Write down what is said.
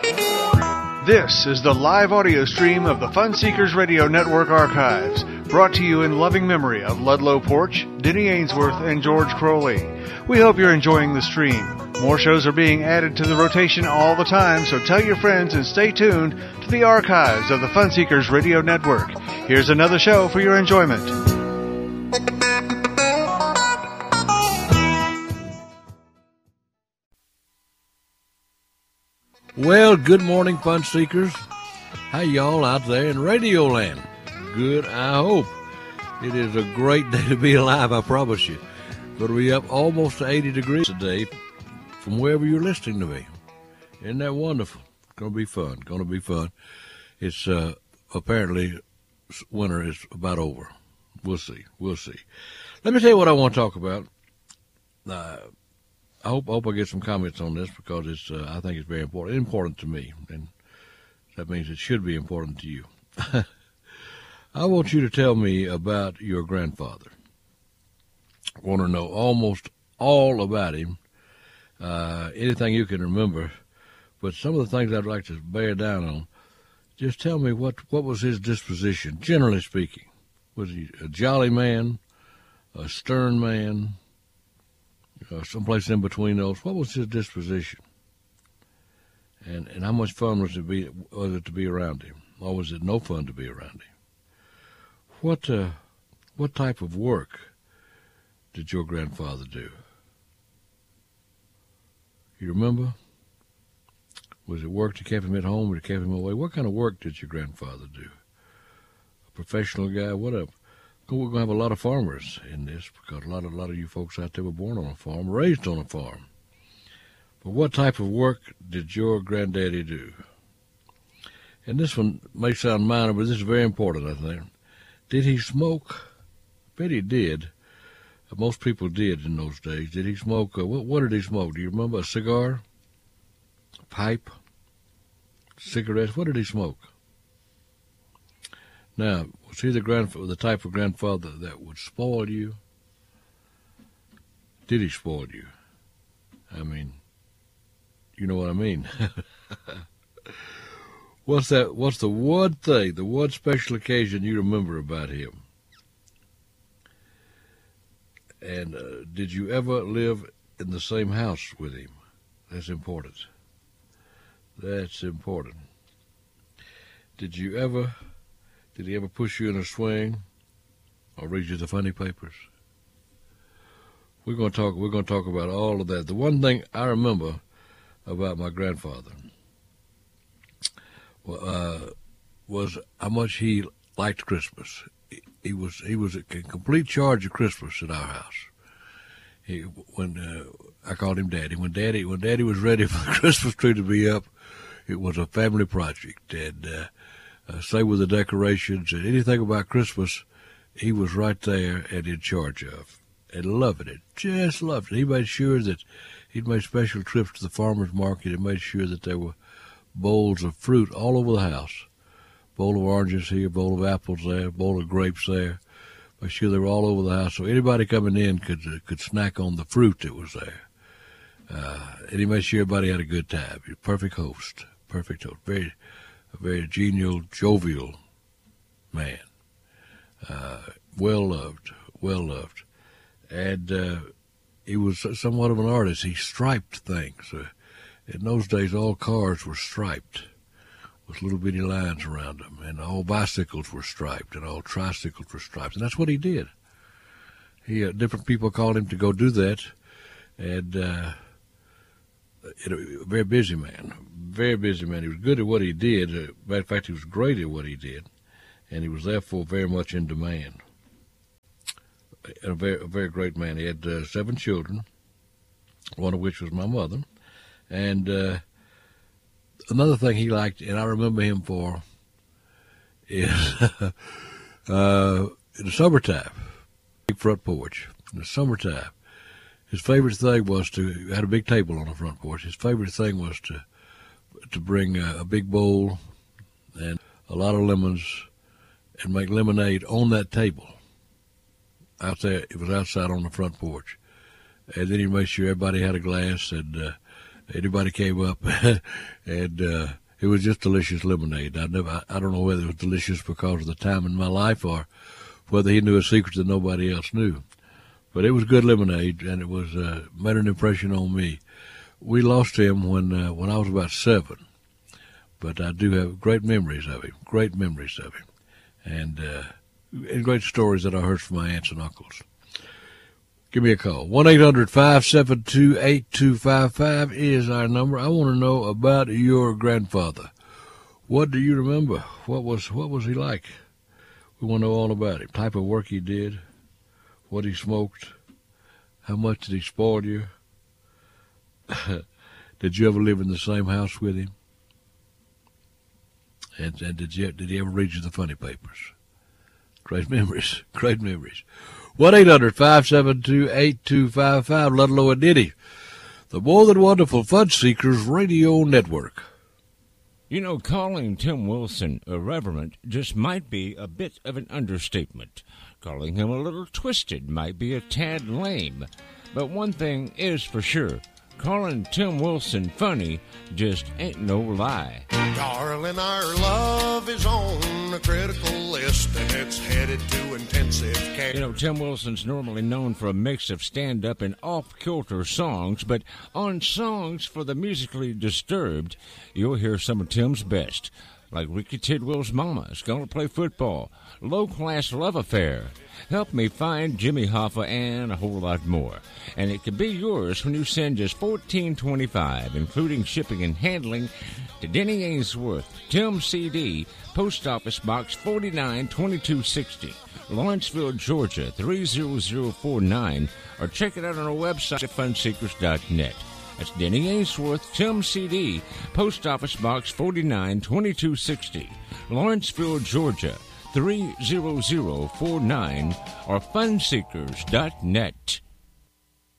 This is the live audio stream of the Fun Seekers Radio Network archives, brought to you in loving memory of Ludlow Porch, Denny Ainsworth, and George Crowley. We hope you're enjoying the stream. More shows are being added to the rotation all the time, so tell your friends and stay tuned to the archives of the Fun Seekers Radio Network. Here's another show for your enjoyment. Well, good morning, Fun Seekers. How y'all out there in Radio Land? Good, I hope. It is a great day to be alive, I promise you. Going to be up almost to 80 degrees today from wherever you're listening to me. Isn't that wonderful? Going to be fun. Going to be fun. It's apparently winter is about over. We'll see. We'll see. Let me tell you what I want to talk about. I hope I get some comments on this because it's I think it's very important to me, and that means it should be important to you. I want you to tell me about your grandfather. I want to know almost all about him, anything you can remember, but some of the things I'd like to bear down on. Just tell me what was his disposition, generally speaking. Was he a jolly man, a stern man? Someplace in between those. What was his disposition? And how much fun was it to be around him? Or was it no fun to be around him? What type of work did your grandfather do? You remember? Was it work that kept him at home or that kept him away? What kind of work did your grandfather do? A professional guy? What we're going to have a lot of farmers in this because a lot of you folks out there were born on a farm, raised on a farm. But what type of work did your granddaddy do? And this one may sound minor, but this is very important, I think. Did he smoke? I bet he did. Most people did in those days. Did he smoke? What did he smoke? Do you remember? A cigar? A pipe? Cigarettes? What did he smoke? Now, was he the type of grandfather that would spoil you? Did he spoil you? I mean, you know what I mean. What's the one thing, the one special occasion you remember about him? And did you ever live in the same house with him? That's important. That's important. Did he ever push you in a swing or read you the funny papers? We're going to talk about all of that. The one thing I remember about my grandfather was how much he liked Christmas. He was in complete charge of Christmas at our house. When I called him Daddy. When Daddy was ready for the Christmas tree to be up, it was a family project. And say with the decorations and anything about Christmas, he was right there and in charge of, and loved it, just loved it. He made sure that he'd made special trips to the farmer's market and made sure that there were bowls of fruit all over the house. Bowl of oranges here, bowl of apples there, bowl of grapes there. Made sure they were all over the house so anybody coming in could snack on the fruit that was there. And he made sure everybody had a good time. He was a perfect host. A very genial, jovial man. Well loved. And he was somewhat of an artist. He striped things. In those days, all cars were striped with little bitty lines around them, and all bicycles were striped, and all tricycles were striped. And that's what he did. Different people called him to go do that, and a very busy man. Very busy man. He was good at what he did. Matter of fact, he was great at what he did, and he was therefore very much in demand. A very great man. He had 7 children, one of which was my mother. And another thing he liked, and I remember him for, is in the summertime, big front porch. In the summertime, his favorite thing was had a big table on the front porch. His favorite thing was to bring a big bowl and a lot of lemons and make lemonade on that table. Out there, it was outside on the front porch. And then he made sure everybody had a glass, and anybody came up and It was just delicious lemonade. I don't know whether it was delicious because of the time in my life or whether he knew a secret that nobody else knew. But it was good lemonade, and it was made an impression on me. We lost him when I was about 7, but I do have great memories of him, and great stories that I heard from my aunts and uncles. Give me a call. 1-800-572-8255 is our number. I want to know about your grandfather. What do you remember? What was he like? We want to know all about him. Type of work he did, what he smoked, how much did he spoil you? Did you ever live in the same house with him? And did he ever read you the funny papers? Great memories. 1-800-572-8255, Ludlow and Diddy. The More Than Wonderful Fun Seekers Radio Network. You know, calling Tim Wilson irreverent just might be a bit of an understatement. Calling him a little twisted might be a tad lame. But one thing is for sure, calling Tim Wilson funny just ain't no lie. Darling, our love is on a critical list, and it's headed to intensive care. You know, Tim Wilson's normally known for a mix of stand-up and off-kilter songs, but on Songs for the Musically Disturbed, you'll hear some of Tim's best, like Ricky Tidwell's Mama is Gonna Play Football, Low Class Love Affair, Help Me Find Jimmy Hoffa, and a whole lot more. And it can be yours when you send just $14.25, including shipping and handling, to Denny Ainsworth, Tim CD, Post Office Box 492260, Lawrenceville, Georgia 30049, or check it out on our website at funseekers.net. That's Denny Ainsworth, Tim CD, Post Office Box 492260, Lawrenceville, Georgia 30049, or funseekers.net.